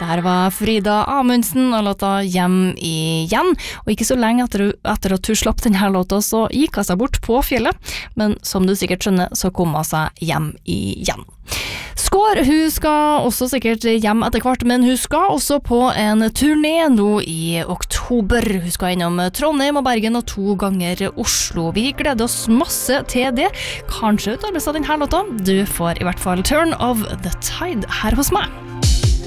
Det her var Frida Amundsen og låta Hjem igjen, og ikke så lenge etter at hun slapp denne låta så gikk hun seg bort på fjellet, men som du sikkert skjønner så kom hun seg hjem igjen. Skår, hun skal også sikkert hjem etter hvert, men hun skal også på en turné nå i oktober. Hun skal innom Trondheim og Bergen og 2 ganger Oslo. Vi gleder oss masse til det. Kanskje ut av denne låta. Du får i hvert fall Turn of the Tide her hos meg.